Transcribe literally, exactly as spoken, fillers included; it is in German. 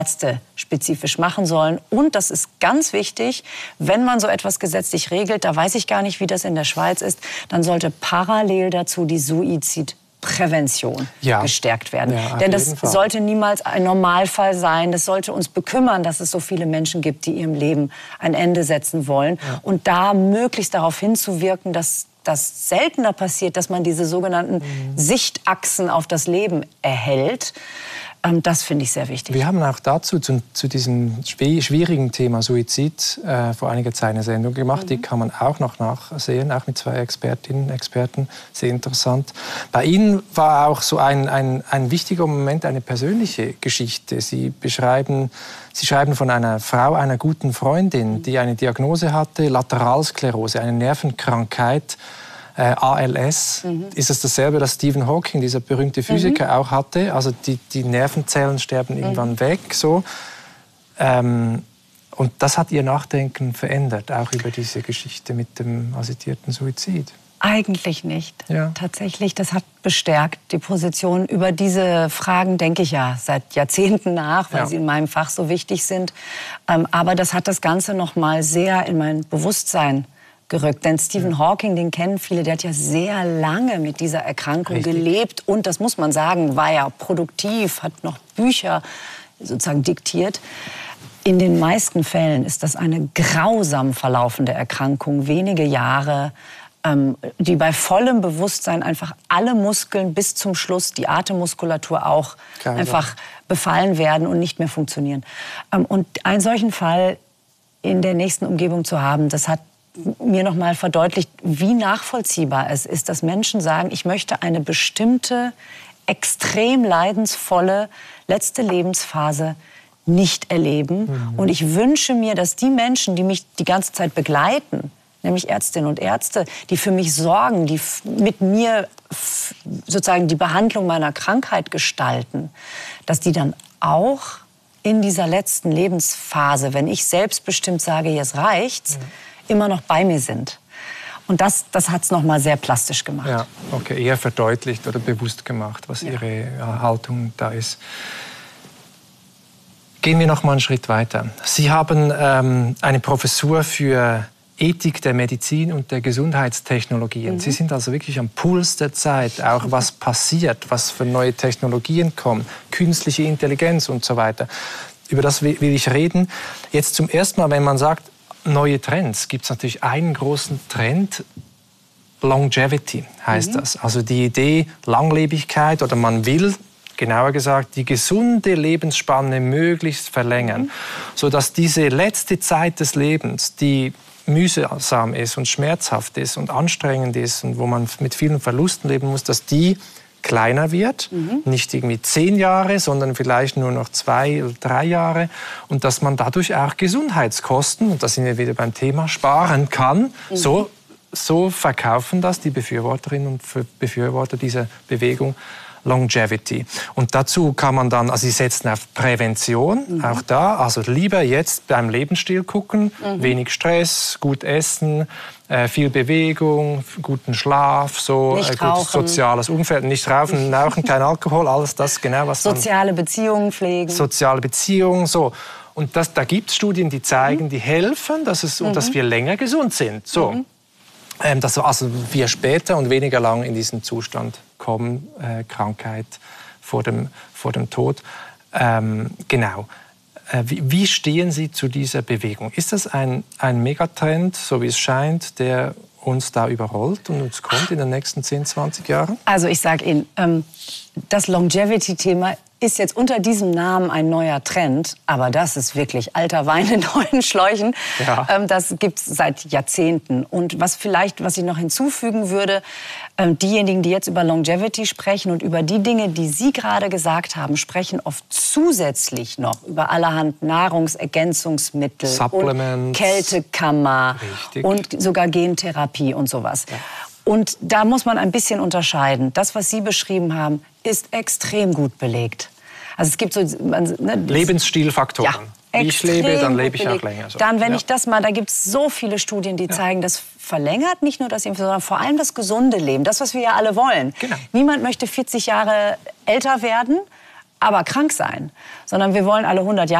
Ärzte spezifisch machen sollen. Und das ist ganz wichtig, wenn man so etwas gesetzlich regelt, da weiß ich gar nicht, wie das in der Schweiz ist, dann sollte parallel dazu die Suizidprävention ja. gestärkt werden. Ja, Denn das sollte niemals ein Normalfall sein. Das sollte uns bekümmern, dass es so viele Menschen gibt, die ihrem Leben ein Ende setzen wollen. Ja. Und da möglichst darauf hinzuwirken, dass das seltener passiert, dass man diese sogenannten mhm. Sichtachsen auf das Leben erhält. Das finde ich sehr wichtig. Wir haben auch dazu, zu, zu diesem schwierigen Thema Suizid, äh, vor einiger Zeit eine Sendung gemacht. Mhm. Die kann man auch noch nachsehen, auch mit zwei Expertinnen und Experten. Sehr interessant. Bei Ihnen war auch so ein, ein, ein wichtiger Moment eine persönliche Geschichte. Sie beschreiben, Sie schreiben von einer Frau, einer guten Freundin, die eine Diagnose hatte, Lateralsklerose, eine Nervenkrankheit. Äh, A L S, mhm. ist es dasselbe, das Stephen Hawking, dieser berühmte Physiker, mhm. auch hatte. Also die, die Nervenzellen sterben mhm. irgendwann weg. So. Ähm, und das hat Ihr Nachdenken verändert, auch über diese Geschichte mit dem assistierten Suizid? Eigentlich nicht. Ja. Tatsächlich, das hat bestärkt die Position. Über diese Fragen denke ich ja seit Jahrzehnten nach, weil ja. sie in meinem Fach so wichtig sind. Ähm, aber das hat das Ganze noch mal sehr in mein Bewusstsein gerückt. Denn Stephen Hawking, den kennen viele, der hat ja sehr lange mit dieser Erkrankung Richtig. gelebt. Und, das muss man sagen, war ja produktiv, hat noch Bücher sozusagen diktiert. In den meisten Fällen ist das eine grausam verlaufende Erkrankung, wenige Jahre, ähm, die bei vollem Bewusstsein einfach alle Muskeln bis zum Schluss, die Atemmuskulatur auch, Keine einfach befallen werden und nicht mehr funktionieren. Ähm, und einen solchen Fall in der nächsten Umgebung zu haben, das hat mir noch mal verdeutlicht, wie nachvollziehbar es ist, dass Menschen sagen, ich möchte eine bestimmte, extrem leidensvolle letzte Lebensphase nicht erleben. Mhm. Und ich wünsche mir, dass die Menschen, die mich die ganze Zeit begleiten, nämlich Ärztinnen und Ärzte, die für mich sorgen, die mit mir sozusagen die Behandlung meiner Krankheit gestalten, dass die dann auch in dieser letzten Lebensphase, wenn ich selbstbestimmt sage, jetzt reicht's, mhm. immer noch bei mir sind. Und das, das hat es noch mal sehr plastisch gemacht. Ja, okay, eher verdeutlicht oder bewusst gemacht, was ja. Ihre Haltung da ist. Gehen wir noch mal einen Schritt weiter. Sie haben ähm, eine Professur für Ethik der Medizin und der Gesundheitstechnologien. Mhm. Sie sind also wirklich am Puls der Zeit, auch was passiert, was für neue Technologien kommen, künstliche Intelligenz und so weiter. Über das will ich reden. Jetzt zum ersten Mal, wenn man sagt, neue Trends, gibt es natürlich einen großen Trend, Longevity heißt mhm. das. Also die Idee Langlebigkeit oder man will, genauer gesagt, die gesunde Lebensspanne möglichst verlängern, mhm. sodass diese letzte Zeit des Lebens, die mühsam ist und schmerzhaft ist und anstrengend ist und wo man mit vielen Verlusten leben muss, dass die kleiner wird, mhm. nicht irgendwie zehn Jahre, sondern vielleicht nur noch zwei oder drei Jahre und dass man dadurch auch Gesundheitskosten, und da sind wir wieder beim Thema, sparen kann. Mhm. So, so verkaufen das die Befürworterinnen und Befürworter dieser Bewegung Longevity. Und dazu kann man dann, also sie setzen auf Prävention, mhm. auch da, also lieber jetzt beim Lebensstil gucken, mhm. wenig Stress, gut essen, äh, viel Bewegung, guten Schlaf, so äh, gutes soziales Umfeld, nicht rauchen, rauchen, kein Alkohol, alles das genau, was dann, soziale Beziehungen pflegen. Soziale Beziehungen, so. Und das, da gibt es Studien, die zeigen, mhm. die helfen, dass es, mhm. und dass wir länger gesund sind. So. Mhm. Ähm, dass also wir später und weniger lang in diesen Zustand kommen, äh, Krankheit vor dem, vor dem Tod. Ähm, genau. Äh, wie, wie stehen Sie zu dieser Bewegung? Ist das ein, ein Megatrend, so wie es scheint, der uns da überrollt und uns kommt in den nächsten zehn, zwanzig Jahren? Also ich sage Ihnen, ähm, das Longevity-Thema ist jetzt unter diesem Namen ein neuer Trend, aber das ist wirklich alter Wein in neuen Schläuchen. Ja. Ähm, das gibt's seit Jahrzehnten. Und was vielleicht, was ich noch hinzufügen würde, ähm, diejenigen, die jetzt über Longevity sprechen und über die Dinge, die Sie gerade gesagt haben, sprechen oft zusätzlich noch über allerhand Nahrungsergänzungsmittel, Supplements, und Kältekammer Richtig. Und sogar Gentherapie und sowas. Ja. Und da muss man ein bisschen unterscheiden. Das, was Sie beschrieben haben, ist extrem gut belegt. Also es gibt so ne, Lebensstilfaktoren. Ja, wie ich lebe, dann lebe ich auch länger. So. Dann, wenn ja. ich das mal, da gibt es so viele Studien, die ja. zeigen, das verlängert nicht nur das Leben, sondern vor allem das gesunde Leben. Das, was wir ja alle wollen. Genau. Niemand möchte vierzig Jahre älter werden. aber krank sein, sondern wir wollen alle hundert Jahre